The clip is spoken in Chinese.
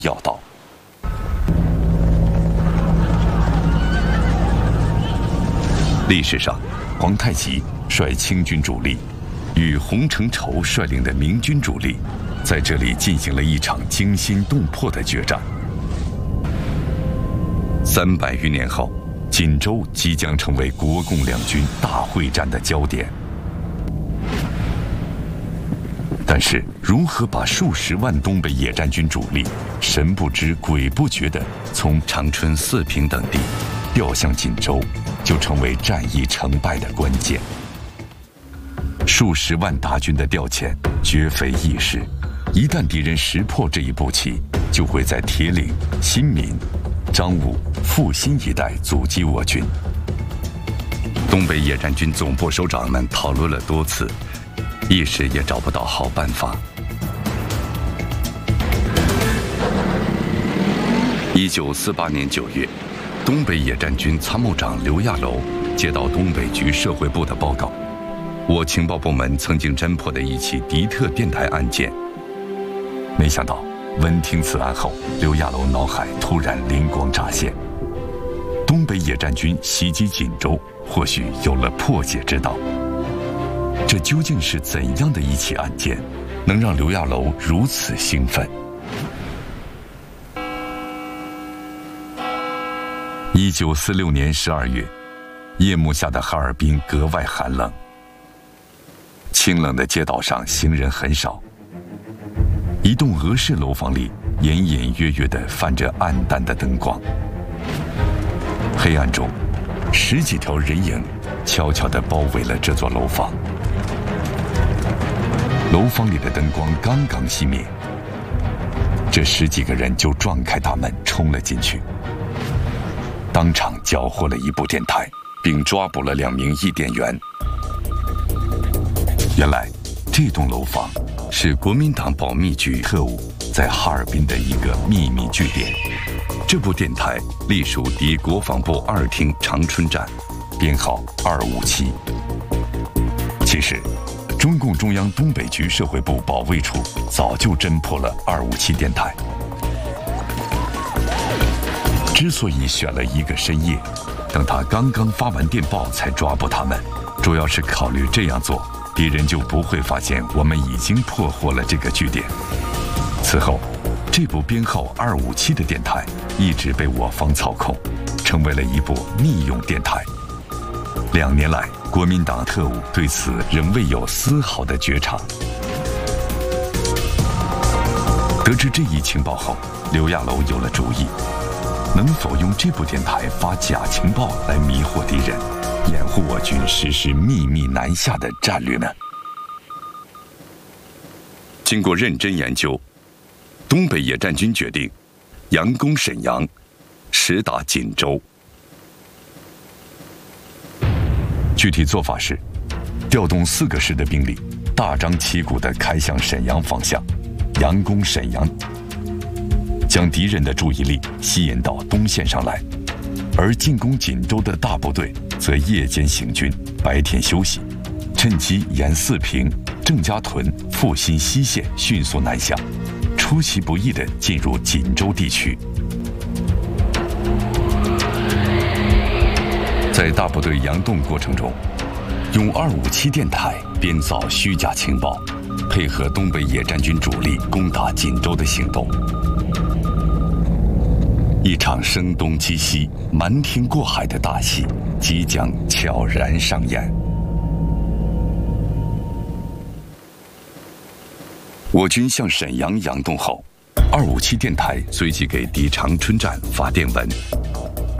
要道。历史上，皇太极率清军主力，与洪承畴率领的明军主力，在这里进行了一场惊心动魄的决战。300余年后，锦州即将成为国共两军大会战的焦点。但是，如何把数十万东北野战军主力神不知鬼不觉地从长春、四平等地调向锦州，就成为战役成败的关键。数十万大军的调遣绝非易事，一旦敌人识破这一步棋，就会在铁岭、新民、彰武、阜新一带阻击我军。东北野战军总部首长们讨论了多次，一时也找不到好办法。1948年9月，东北野战军参谋长刘亚楼接到东北局社会部的报告，我情报部门曾经侦破的一起敌特电台案件。没想到，闻听此案后，刘亚楼脑海突然灵光乍现，东北野战军袭击锦州，或许有了破解之道。这究竟是怎样的一起案件，能让刘亚楼如此兴奋？1946年12月，夜幕下的哈尔滨格外寒冷，清冷的街道上行人很少。一栋俄式楼房里，隐隐约约地泛着暗淡的灯光。黑暗中，10几条人影悄悄地包围了这座楼房。楼房里的灯光刚刚熄灭，这10几个人就撞开大门冲了进去，当场缴获了一部电台，并抓捕了2名译电员。原来，这栋楼房是国民党保密局特务在哈尔滨的一个秘密据点。这部电台隶属敌国防部2厅长春站，编号257。其实，中共中央东北局社会部保卫处早就侦破了257电台。之所以选了一个深夜，等他刚刚发完电报才抓捕他们，主要是考虑这样做，敌人就不会发现我们已经破获了这个据点。此后，这部编号257的电台一直被我方操控，成为了一部密用电台。2年来，国民党特务对此仍未有丝毫的觉察。得知这一情报后，刘亚楼有了主意，能否用这部电台发假情报来迷惑敌人，掩护我军实施秘密南下的战略呢？经过认真研究，东北野战军决定佯攻沈阳，实打锦州。具体做法是，调动4个师的兵力，大张旗鼓地开向沈阳方向，佯攻沈阳，将敌人的注意力吸引到东线上来，而进攻锦州的大部队则夜间行军，白天休息，趁机沿四平、郑家屯、阜新西线迅速南下，出其不意地进入锦州地区。在大部队佯动过程中，用257电台编造虚假情报，配合东北野战军主力攻打锦州的行动。一场声东击西、瞒天过海的大戏即将悄然上演。我军向沈阳佯动后，257电台随即给敌长春站发电文，